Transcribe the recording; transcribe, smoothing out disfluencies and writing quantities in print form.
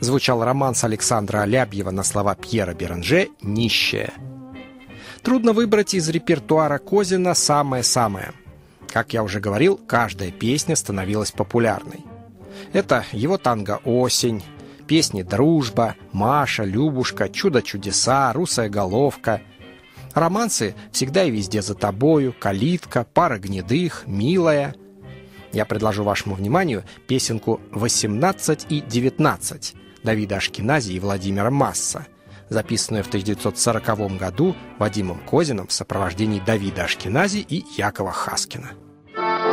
звучал романс Александра Алябьева на слова Пьера Беранже «Нищая». Трудно выбрать из репертуара Козина самое-самое. Как я уже говорил, каждая песня становилась популярной. Это его танго «Осень», песни «Дружба», «Маша», «Любушка», «Чудо-чудеса», «Русая головка». Романсы «Всегда и везде за тобою», «Калитка», «Пара гнедых», «Милая». Я предложу вашему вниманию песенку «18 и 19» Давида Ашкенази и Владимира Масса, записанную в 1940 году Вадимом Козиным в сопровождении Давида Ашкенази и Якова Хаскина.